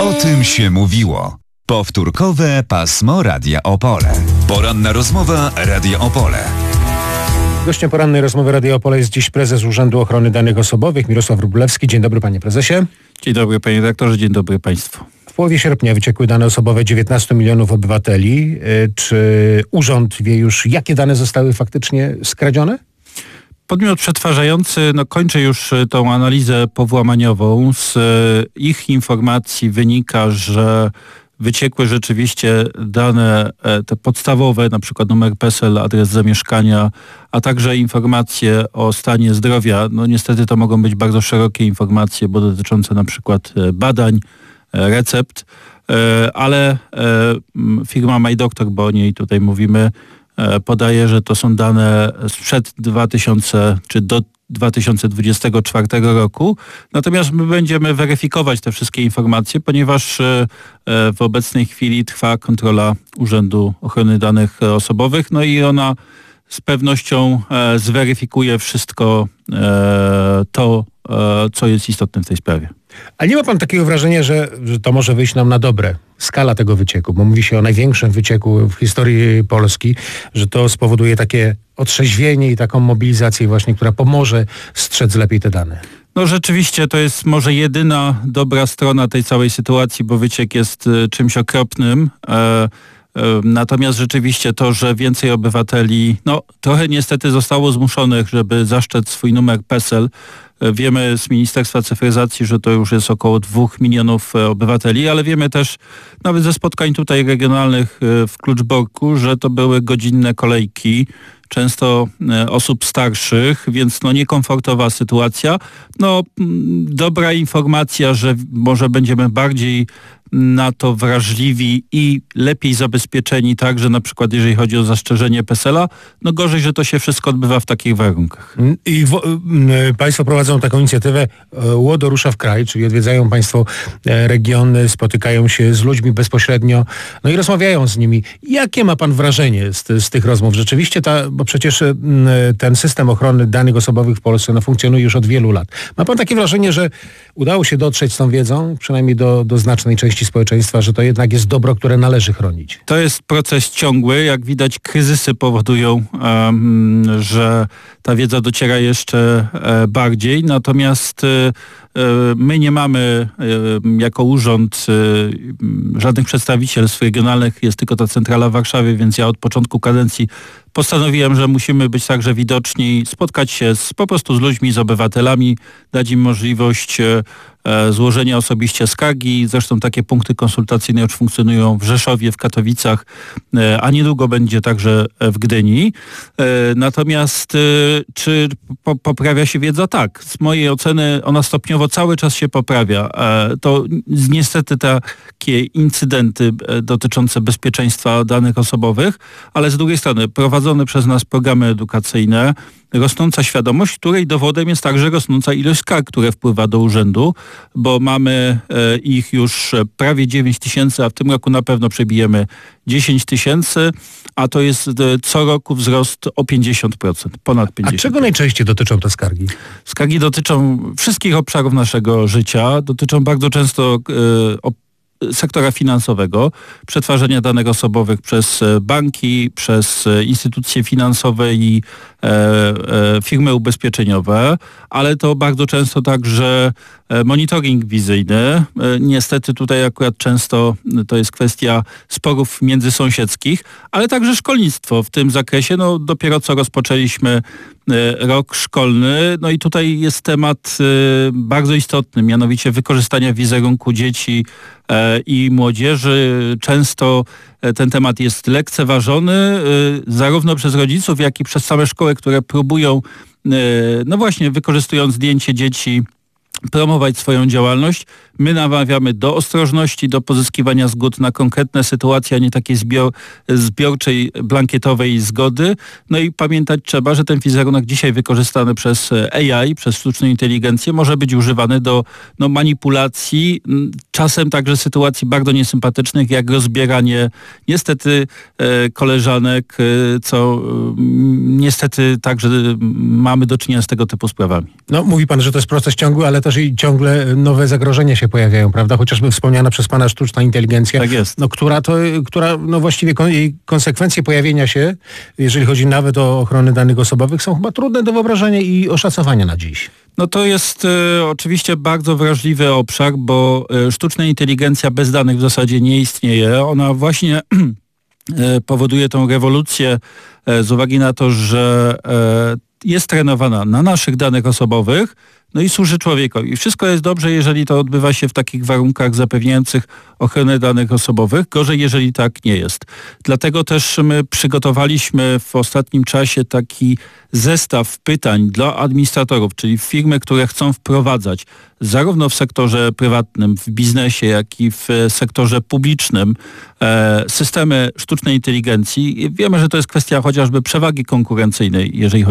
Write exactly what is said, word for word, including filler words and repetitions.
O tym się mówiło. Powtórkowe pasmo Radia Opole. Poranna rozmowa Radia Opole. Gościem porannej rozmowy Radia Opole jest dziś prezes Urzędu Ochrony Danych Osobowych Mirosław Wróblewski. Dzień dobry, panie prezesie. Dzień dobry, panie redaktorze, dzień dobry państwu. W połowie sierpnia wyciekły dane osobowe dziewiętnastu milionów obywateli. Czy urząd wie już, jakie dane zostały faktycznie skradzione? Podmiot przetwarzający no, kończy już tą analizę powłamaniową. Z ich informacji wynika, że wyciekły rzeczywiście dane te podstawowe, na przykład numer P E S E L, adres zamieszkania, a także informacje o stanie zdrowia. No niestety to mogą być bardzo szerokie informacje, bo dotyczące na przykład badań, recept, ale firma MyDoctor, bo o niej tutaj mówimy, podaje, że to są dane sprzed dwa tysiące czy do dwa tysiące dwudziestego czwartego roku. Natomiast my będziemy weryfikować te wszystkie informacje, ponieważ w obecnej chwili trwa kontrola Urzędu Ochrony Danych Osobowych, no i ona z pewnością zweryfikuje wszystko to, co jest istotne w tej sprawie. A nie ma pan takiego wrażenia, że, że to może wyjść nam na dobre? Skala tego wycieku, bo mówi się o największym wycieku w historii Polski, że to spowoduje takie otrzeźwienie i taką mobilizację właśnie, która pomoże strzec lepiej te dane. No rzeczywiście to jest może jedyna dobra strona tej całej sytuacji, bo wyciek jest czymś okropnym. E, Natomiast rzeczywiście to, że więcej obywateli, no trochę niestety zostało zmuszonych, żeby zaszczec swój numer P E S E L. Wiemy z Ministerstwa Cyfryzacji, że to już jest około dwóch milionów obywateli, ale wiemy też nawet ze spotkań tutaj regionalnych w Kluczborku, że to były godzinne kolejki, często osób starszych, więc no niekomfortowa sytuacja. No dobra informacja, że może będziemy bardziej na to wrażliwi i lepiej zabezpieczeni także na przykład jeżeli chodzi o zastrzeżenie P E S E L a, no gorzej, że to się wszystko odbywa w takich warunkach. I w, państwo prowadzą taką inicjatywę Łodo rusza w kraj, czyli odwiedzają państwo regiony, spotykają się z ludźmi bezpośrednio, no i rozmawiają z nimi. Jakie ma pan wrażenie z, z tych rozmów? Rzeczywiście, ta, bo przecież ten system ochrony danych osobowych w Polsce no, funkcjonuje już od wielu lat. Ma pan takie wrażenie, że udało się dotrzeć z tą wiedzą, przynajmniej do, do znacznej części społeczeństwa, że to jednak jest dobro, które należy chronić? To jest proces ciągły. Jak widać, kryzysy powodują, um, że ta wiedza dociera jeszcze e, bardziej. Natomiast e, my nie mamy e, jako urząd e, żadnych przedstawicielstw regionalnych. Jest tylko ta centrala w Warszawie, więc ja od początku kadencji postanowiłem, że musimy być także widoczni, spotkać się z, po prostu z ludźmi, z obywatelami, dać im możliwość e, złożenia osobiście skargi. Zresztą takie punkty konsultacyjne już funkcjonują w Rzeszowie, w Katowicach, e, a niedługo będzie także w Gdyni. E, natomiast e, czy po, poprawia się wiedza? Tak. Z mojej oceny ona stopniowo cały czas się poprawia. E, to niestety takie incydenty e, dotyczące bezpieczeństwa danych osobowych, ale z drugiej strony prowadzone przez nas programy edukacyjne, rosnąca świadomość, której dowodem jest także rosnąca ilość skarg, które wpływa do urzędu, bo mamy e, ich już prawie dziewięć tysięcy, a w tym roku na pewno przebijemy dziesięć tysięcy, a to jest e, co roku wzrost o pięćdziesiąt procent, ponad pięćdziesiąt procent. A czego najczęściej dotyczą te skargi? Skargi dotyczą wszystkich obszarów naszego życia, dotyczą bardzo często e, op- sektora finansowego, przetwarzania danych osobowych przez banki, przez instytucje finansowe i e, e, firmy ubezpieczeniowe, ale to bardzo często także monitoring wizyjny. E, niestety tutaj akurat często to jest kwestia sporów międzysąsiedzkich, ale także szkolnictwo w tym zakresie. No, dopiero co rozpoczęliśmy e, rok szkolny, no i tutaj jest temat e, bardzo istotny, mianowicie wykorzystania wizerunku dzieci e, i młodzieży. Często ten temat jest lekceważony zarówno przez rodziców, jak i przez same szkoły, które próbują, no właśnie, wykorzystując zdjęcie dzieci, promować swoją działalność. My namawiamy do ostrożności, do pozyskiwania zgód na konkretne sytuacje, a nie takiej zbior, zbiorczej, blankietowej zgody. No i pamiętać trzeba, że ten wizerunek dzisiaj wykorzystany przez A I, przez sztuczną inteligencję, może być używany do no, manipulacji czasem także sytuacji bardzo niesympatycznych, jak rozbieranie niestety e, koleżanek, e, co e, niestety także mamy do czynienia z tego typu sprawami. No, mówi pan, że to jest proces ciągły, ale też i ciągle nowe zagrożenia się pojawiają, prawda? Chociażby wspomniana przez pana sztuczna inteligencja, Tak jest. No, która, to, która no właściwie kon, jej konsekwencje pojawienia się, jeżeli chodzi nawet o ochronę danych osobowych, są chyba trudne do wyobrażenia i oszacowania na dziś. No to jest e, oczywiście bardzo wrażliwy obszar, bo e, sztuczna inteligencja bez danych w zasadzie nie istnieje. Ona właśnie e, powoduje tą rewolucję e, z uwagi na to, że e, jest trenowana na naszych danych osobowych, no i służy człowiekowi. I wszystko jest dobrze, jeżeli to odbywa się w takich warunkach zapewniających ochronę danych osobowych. Gorzej, jeżeli tak nie jest. Dlatego też my przygotowaliśmy w ostatnim czasie taki zestaw pytań dla administratorów, czyli firmy, które chcą wprowadzać zarówno w sektorze prywatnym, w biznesie, jak i w sektorze publicznym e, systemy sztucznej inteligencji. Wiemy, że to jest kwestia chociażby przewagi konkurencyjnej, jeżeli chodzi